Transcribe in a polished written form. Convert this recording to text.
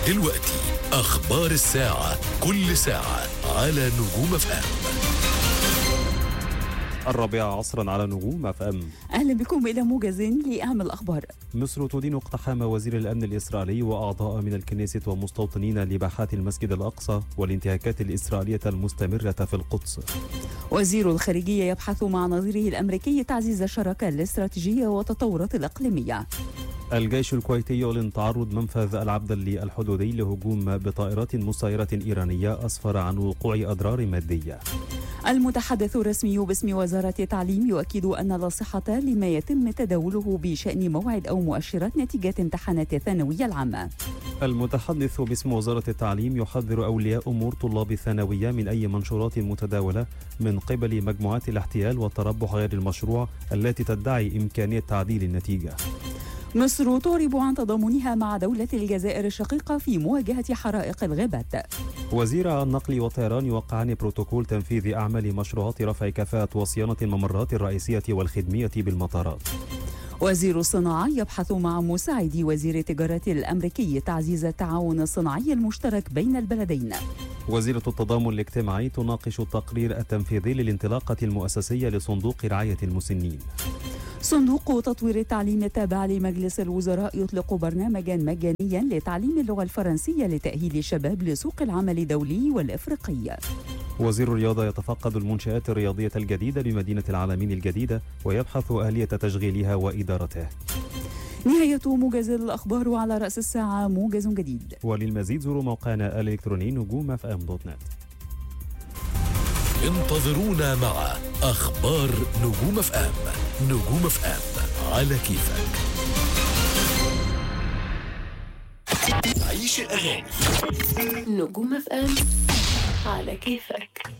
ودلوقتي أخبار الساعة، كل ساعة على نجوم FM. 4 عصرا على نجوم FM. أهلا بكم إلى موجز لأهم الأخبار. مصر تدين اقتحام وزير الأمن الإسرائيلي وأعضاء من الكنيسة ومستوطنين لباحات المسجد الأقصى والانتهاكات الإسرائيلية المستمرة في القدس. وزير الخارجية يبحث مع نظيره الأمريكي تعزيز الشراكة الاستراتيجية والتطورات الإقليمية. الجيش الكويتي يعلن تعرض منفذ العبدلي الحدودي لهجوم بطائرات مسيرة إيرانية أسفر عن وقوع أضرار مادية. المتحدث الرسمي باسم وزارة التعليم يؤكد أن لا صحة لما يتم تداوله بشأن موعد أو مؤشرات نتيجة امتحانات الثانوية العامة. المتحدث باسم وزارة التعليم يحذر أولياء أمور طلاب الثانوية من أي منشورات متداولة من قبل مجموعات الاحتيال والتربح غير المشروع التي تدعي إمكانية تعديل النتيجة. مصر تعرب عن تضامنها مع دولة الجزائر الشقيقة في مواجهة حرائق الغابات. وزير النقل والطيران يوقعان بروتوكول تنفيذ أعمال مشروعات رفع كفاءة وصيانة الممرات الرئيسية والخدمية بالمطارات. وزير الصناعة يبحث مع مساعد وزير التجارة الأمريكي تعزيز التعاون الصناعي المشترك بين البلدين. وزيرة التضامن الاجتماعي تناقش التقرير التنفيذي للانطلاقة المؤسسية لصندوق رعاية المسنين. صندوق تطوير التعليم التابع لمجلس الوزراء يطلق برنامجا مجانيا لتعليم اللغة الفرنسية لتأهيل الشباب لسوق العمل الدولي والإفريقي. وزير الرياضة يتفقد المنشآت الرياضية الجديدة بمدينة العالمين الجديدة ويبحث آلية تشغيلها وإدارته. نهاية موجز الأخبار، وعلى رأس الساعة موجز جديد. وللمزيد زوروا موقعنا الإلكتروني نجوم FM.net. انتظرونا مع أخبار نجوم FM. نجوم FM على كيفك. عيش الأغاني. نجوم FM على كيفك.